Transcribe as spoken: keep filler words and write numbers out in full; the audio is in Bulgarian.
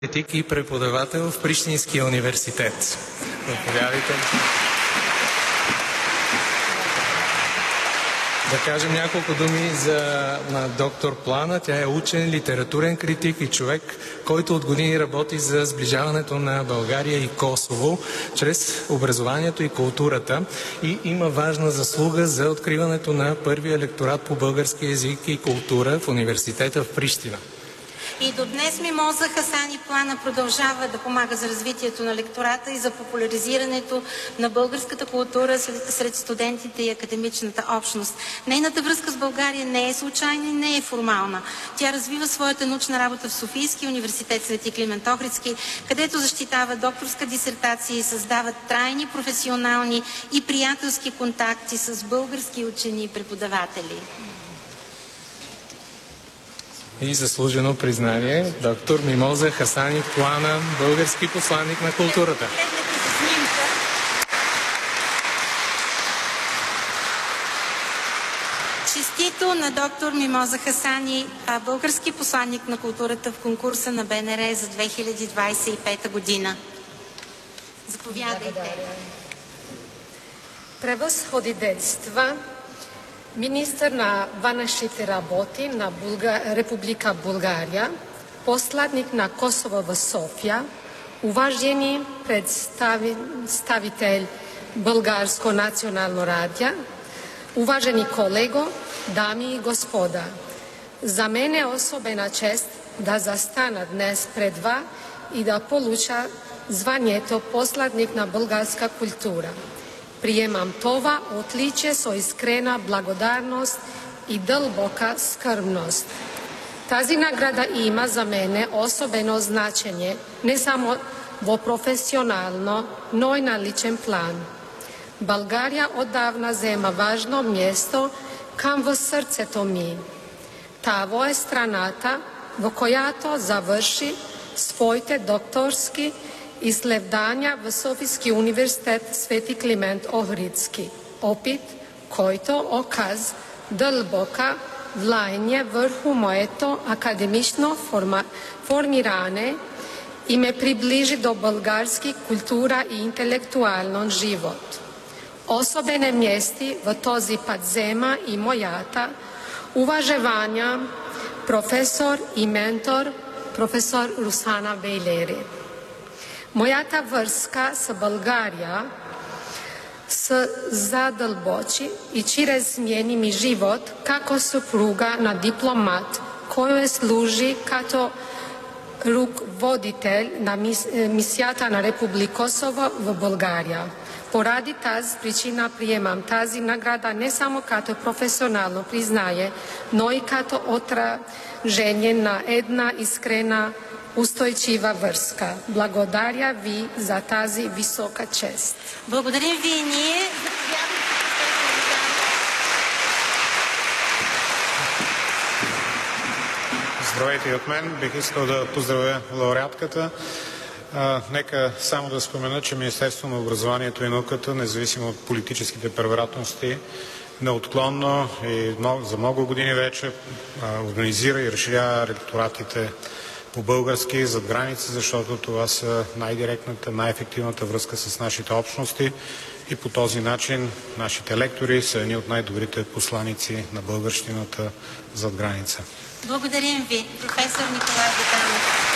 критик и преподавател в Прищинския университет. Заповядайте. Да кажем няколко думи за на доктор Плана. Тя е учен, литературен критик и човек, който от години работи за сближаването на България и Косово чрез образованието и културата и има важна заслуга за откриването на първия лекторат по български език и култура в университета в Прищина. И до днес Мимоза Хасани Плана продължава да помага за развитието на лектората и за популяризирането на българската култура сред студентите и академичната общност. Нейната връзка с България не е случайна и не е формална. Тя развива своята научна работа в Софийския университет Свети Климент Охридски, където защитава докторска дисертация и създава трайни професионални и приятелски контакти с български учени и преподаватели. И заслужено признание доктор Мимоза Хасани Плана, български посланник на културата. Честито на доктор Мимоза Хасани, български посланник на културата в конкурса на Б Н Р за две хиляди двадесет и пета година. Заповядайте. Превъзходителства, министър на външните работи на Булга... Република България, посланник на Косово в София, уважени представител Българско национално радио, уважени колего, дами и господа. За мен е особена чест да застана днес пред вас и да получа званието посланник на българска култура. Приемам това отличие с искрена благодарност и дълбока скърбност. Тази награда има за мен особено значение не само в професионално, но и на личен план. България отдавна взема важно място към в сърцето ми. Това е страната, в която завърши своите докторски изследвания в Софийския университет Свети Климент Охридски. Опит, който оказа дълбока влияние върху моето академично форма... формиране и ме приближи до български култура и интелектуален живот. Особено място в този път взема и моята уважавания професор и ментор професор Русана Бейлери. Моята връзка с България се задълбочи и чрез смени ми живот като съпруга на дипломат, който служи като ръководител на мисията на Република Косово в България. Поради тази причина приемам тази награда не само като професионално признание, но и като отражение на една искрена устойчива връзка. Благодаря ви за тази висока чест. Благодарим ви и ние. Здравейте и от мен. Бих искал да поздравя лауреатката. А, нека само да спомена, че Министерството на образованието и науката, независимо от политическите превратности, неотклонно и много, за много години вече а, организира и разширява лекторатите по български зад граница, защото това са най-директната, най-ефективната връзка с нашите общности и по този начин нашите лектори са едни от най-добрите посланици на българщината зад граница. Благодарим ви, професор Николай Богданов.